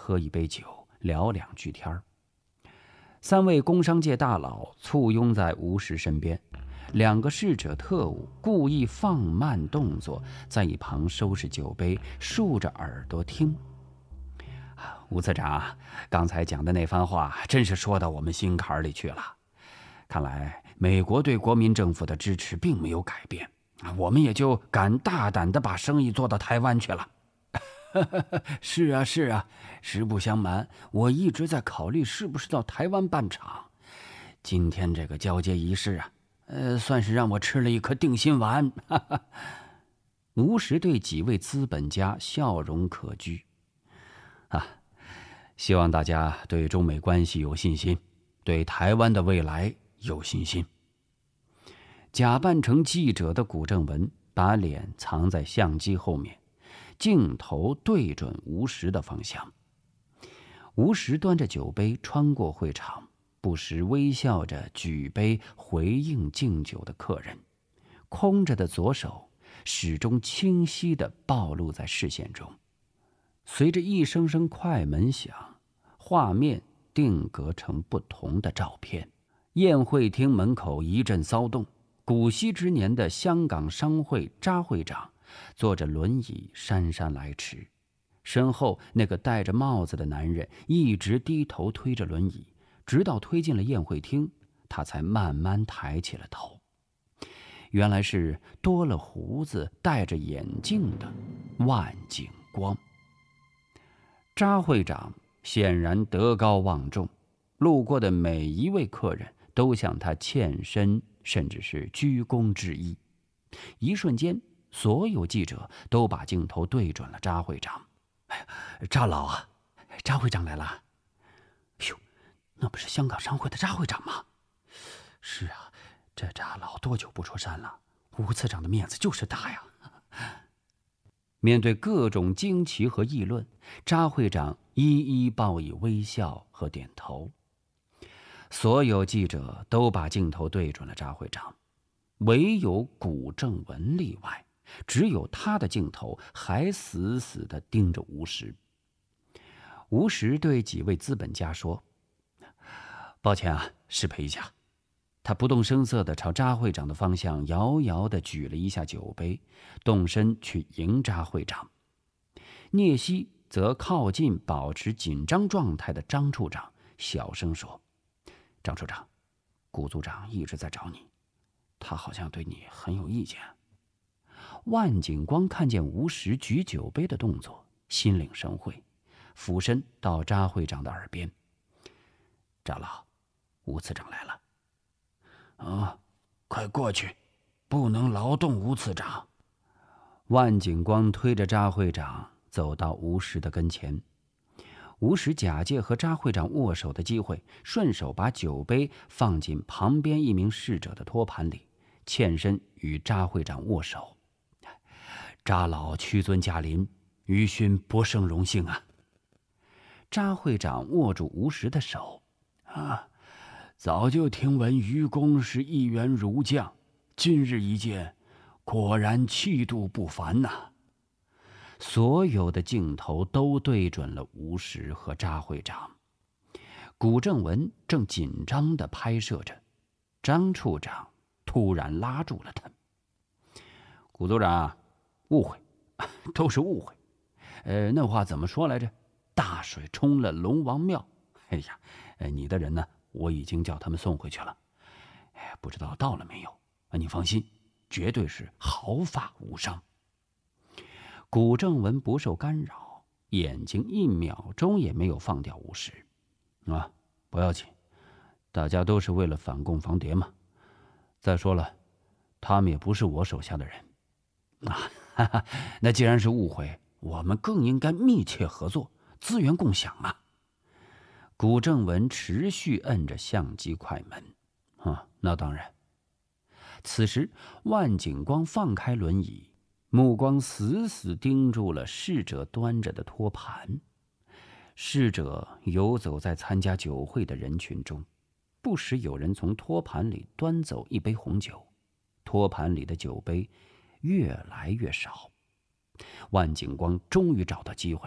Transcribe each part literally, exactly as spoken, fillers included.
喝一杯酒，聊两句天儿。三位工商界大佬簇拥在吴石身边，两个侍者特务故意放慢动作，在一旁收拾酒杯，竖着耳朵听。吴次长刚才讲的那番话，真是说到我们心坎里去了。看来美国对国民政府的支持并没有改变，我们也就敢大胆地把生意做到台湾去了。是啊是啊，实不相瞒，我一直在考虑是不是到台湾办厂。今天这个交接仪式啊，呃，算是让我吃了一颗定心丸。吴石对几位资本家笑容可掬。啊，希望大家对中美关系有信心，对台湾的未来有信心。假扮成记者的古正文把脸藏在相机后面，镜头对准吴石的方向。吴石端着酒杯穿过会场，不时微笑着举杯回应敬酒的客人，空着的左手始终清晰地暴露在视线中。随着一声声快门响，画面定格成不同的照片。宴会厅门口一阵骚动，古稀之年的香港商会查会长坐着轮椅姗姗来迟，身后那个戴着帽子的男人一直低头推着轮椅，直到推进了宴会厅，他才慢慢抬起了头。原来是多了胡子戴着眼镜的万景光。查会长显然德高望重，路过的每一位客人都向他欠身，甚至是鞠躬致意。一瞬间，所有记者都把镜头对准了查会长。哎，查老啊，查会长来了。哟，那不是香港商会的查会长吗？是啊，这查老多久不出山了？吴次长的面子就是大呀。面对各种惊奇和议论，查会长一一报以微笑和点头。所有记者都把镜头对准了查会长，唯有古正文例外，只有他的镜头还死死地盯着吴石。吴石对几位资本家说：“抱歉啊，失陪一下。”他不动声色地朝查会长的方向遥遥地举了一下酒杯，动身去迎查会长。聂西则靠近保持紧张状态的张处长，小声说：“张处长，古组长一直在找你，他好像对你很有意见。”万景光看见吴石举酒杯的动作，心领神会，俯身到查会长的耳边：“查老，吴次长来了。”“啊，快过去，不能劳动吴次长。”万景光推着查会长走到吴石的跟前。吴石假借和查会长握手的机会，顺手把酒杯放进旁边一名侍者的托盘里，欠身与查会长握手。“查老屈尊驾临，余勋不胜荣幸啊。”查会长握住吴石的手：“啊，早就听闻愚公是一员儒将，今日一见，果然气度不凡呐、啊。”所有的镜头都对准了吴石和查会长。古正文正紧张地拍摄着，张处长突然拉住了他：“古组长，误会，都是误会。呃，那话怎么说来着？大水冲了龙王庙。哎呀，呃，你的人呢？我已经叫他们送回去了。哎，不知道到了没有？你放心，绝对是毫发无伤。”古正文不受干扰，眼睛一秒钟也没有放掉吴石。“啊，不要紧，大家都是为了反共防谍嘛。再说了，他们也不是我手下的人。啊，哈哈，那既然是误会，我们更应该密切合作，资源共享啊。”古正文持续摁着相机快门。“啊，那当然。”此时，万景光放开轮椅，目光死死盯住了侍者端着的托盘。侍者游走在参加酒会的人群中，不时有人从托盘里端走一杯红酒，托盘里的酒杯越来越少。万景光终于找到机会了，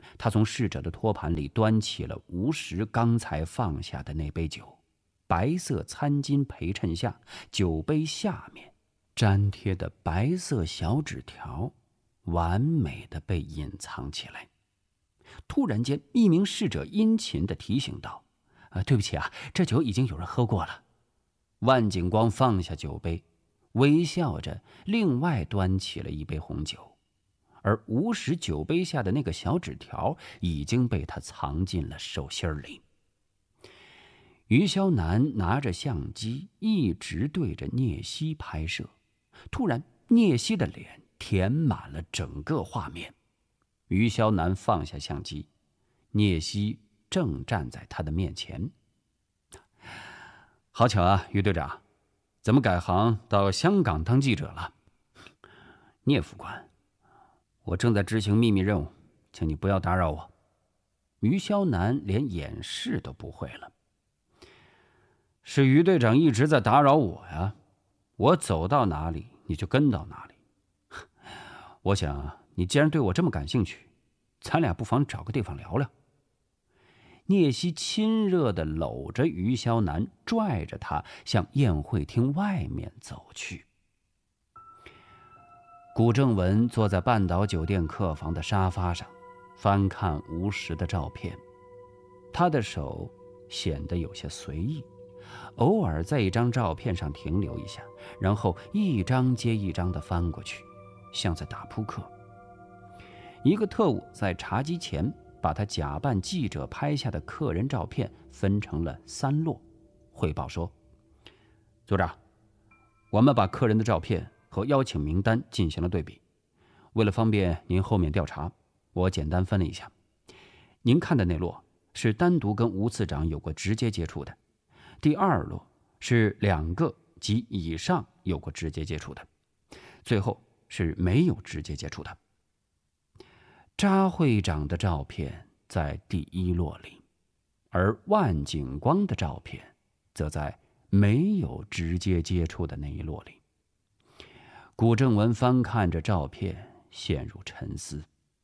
他从逝者的托盘里端起了吴石刚才放下的那杯酒，白色餐巾陪衬下，酒杯下面粘贴的白色小纸条完美的被隐藏起来。突然间，一名侍者殷勤地提醒道：“啊，对不起啊，这酒已经有人喝过了。”万景光放下酒杯，微笑着另外端起了一杯红酒，而吴石酒杯下的那个小纸条已经被他藏进了手心里。于萧南拿着相机一直对着聂西拍摄，突然聂西的脸填满了整个画面。于萧南放下相机，聂西正站在他的面前。好巧啊，于队长，怎么改行到香港当记者了？聂副官，我正在执行秘密任务，请你不要打扰我。于萧南连掩饰都不会了。是于队长一直在打扰我呀，我走到哪里你就跟到哪里。我想你既然对我这么感兴趣，咱俩不妨找个地方聊聊。聂西亲热地搂着于萧南，拽着他向宴会厅外面走去。古正文坐在半岛酒店客房的沙发上，翻看吴石的照片。他的手显得有些随意，偶尔在一张照片上停留一下，然后一张接一张地翻过去，像在打扑克。一个特务在茶几前把他假扮记者拍下的客人照片分成了三摞，汇报说：“组长，我们把客人的照片和邀请名单进行了对比，为了方便您后面调查，我简单分了一下。您看的那摞是单独跟吴次长有过直接接触的，第二摞是两个及以上有过直接接触的，最后是没有直接接触的。”查会长的照片在第一摞里，而万景光的照片则在没有直接接触的那一摞里。古正文翻看着照片，陷入沉思。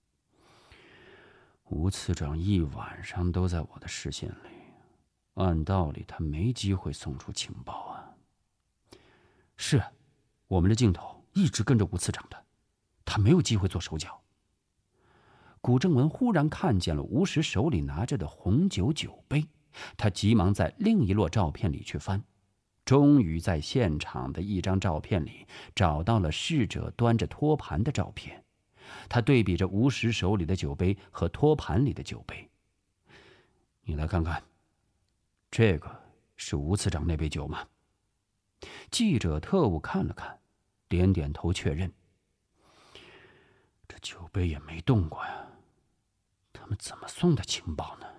吴次长一晚上都在我的视线里，按道理他没机会送出情报啊。是，我们的镜头一直跟着吴次长的，他没有机会做手脚。古正文忽然看见了吴石手里拿着的红酒酒杯，他急忙在另一摞照片里去翻，终于在现场的一张照片里找到了逝者端着托盘的照片。他对比着吴石手里的酒杯和托盘里的酒杯，你来看看，这个是吴次长那杯酒吗？记者特务看了看，点点头确认。这酒杯也没动过呀，他们怎么送的情报呢？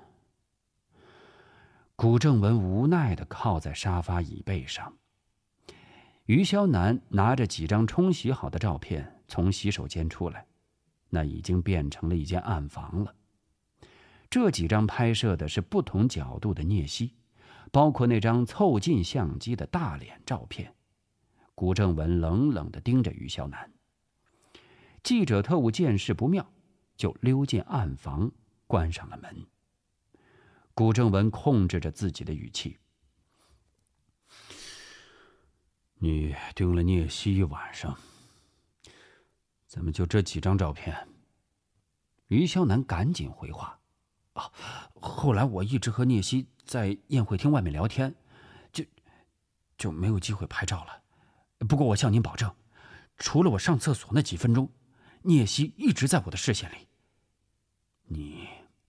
古正文无奈地靠在沙发椅背上。于萧南拿着几张冲洗好的照片从洗手间出来，那已经变成了一间暗房了。这几张拍摄的是不同角度的聂西，包括那张凑近相机的大脸照片。古正文冷冷地盯着于萧南。记者特务见势不妙，就溜进暗房，关上了门。古正文控制着自己的语气：“你盯了聂西一晚上，怎么就这几张照片？”于萧南赶紧回话：“啊，后来我一直和聂西在宴会厅外面聊天，就就没有机会拍照了。不过我向您保证，除了我上厕所那几分钟，聂西一直在我的视线里。”你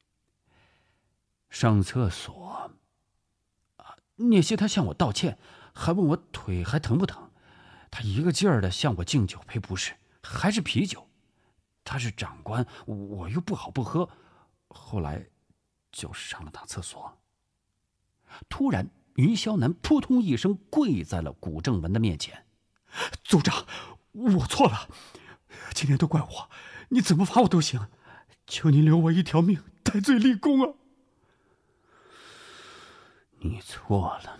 上厕所？啊，聂西他向我道歉，还问我腿还疼不疼，他一个劲儿的向我敬酒赔不是，还是啤酒。他是长官，我又不好不喝，后来就上了趟厕所。突然，于萧南扑通一声跪在了古正文的面前：“组长，我错了，今天都怪我，你怎么罚我都行，求您留我一条命，戴罪立功啊！”你错了，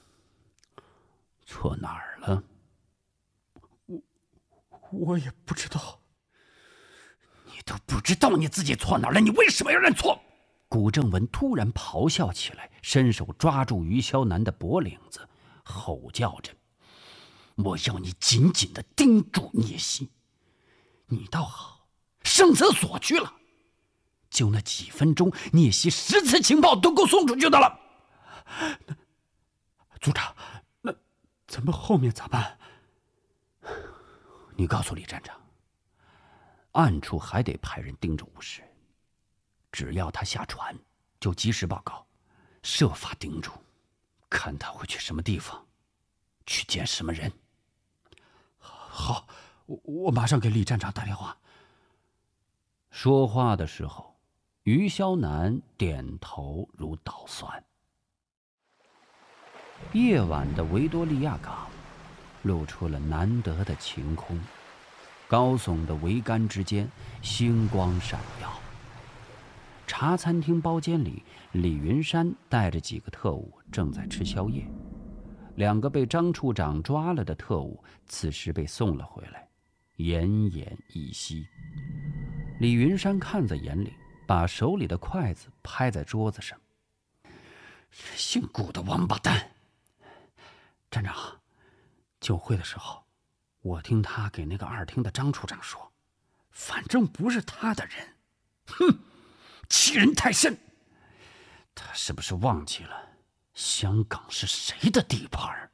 错哪儿了？我我也不知道。你都不不知道你自己错哪儿了？你为什么要认错？古正文突然咆哮起来，伸手抓住于萧南的脖领子，吼叫着：“我要你紧紧地盯住聂西！你倒好，上厕所去了。就那几分钟，聂西十次情报都够送出去的了。” 组长，那咱们后面咋办？ 你告诉李站长，暗处还得派人盯着吴氏，只要他下船，就及时报告，设法盯住，看他会去什么地方，去见什么人。 好，我我马上给李站长打电话。 说话的时候，于萧南点头如捣蒜。夜晚的维多利亚港露出了难得的晴空，高耸的桅杆之间星光闪耀。茶餐厅包间里，李云山带着几个特务正在吃宵夜。两个被张处长抓了的特务此时被送了回来，奄奄一息。李云山看在眼里，把手里的筷子拍在桌子上：“姓古的王八蛋！站长，酒会的时候，我听他给那个二厅的张处长说，反正不是他的人。哼，欺人太甚！他是不是忘记了香港是谁的地盘？”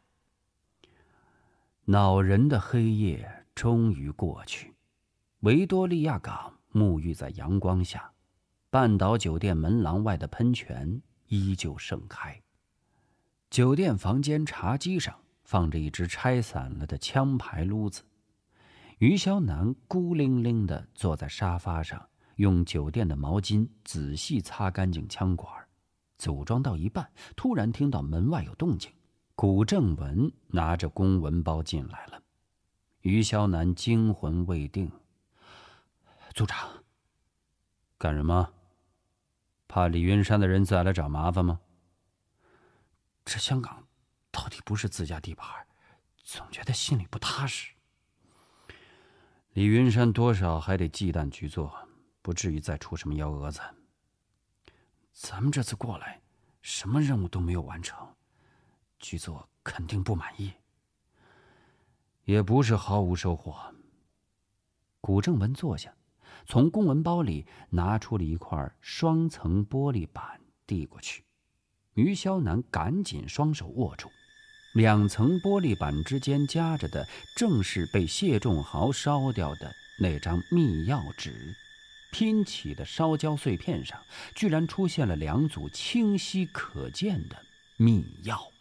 恼人的黑夜终于过去，维多利亚港沐浴在阳光下，半岛酒店门廊外的喷泉依旧盛开。酒店房间茶几上放着一只拆散了的枪牌撸子，于萧南孤零零地坐在沙发上，用酒店的毛巾仔细擦干净枪管。组装到一半，突然听到门外有动静，古正文拿着公文包进来了。于萧南惊魂未定：“组长，干什么？怕李云山的人再来找麻烦吗？这香港到底不是自家地盘，总觉得心里不踏实。李云山多少还得忌惮局座，不至于再出什么幺蛾子。咱们这次过来，什么任务都没有完成，局座肯定不满意。也不是毫无收获。”古正文坐下，从公文包里拿出了一块双层玻璃板递过去。于萧南赶紧双手握住，两层玻璃板之间夹着的正是被谢仲豪烧掉的那张密钥纸。拼起的烧焦碎片上，居然出现了两组清晰可见的密钥。